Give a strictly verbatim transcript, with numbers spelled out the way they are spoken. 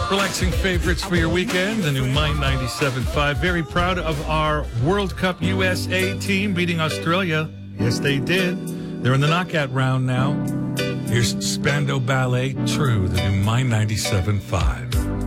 Relaxing favorites for your weekend, the new Mind ninety-seven point five. Very proud of our World Cup U S A team beating Australia. Yes, they did. They're in the knockout round now. Here's Spandau Ballet, True, the new Mind ninety-seven point five.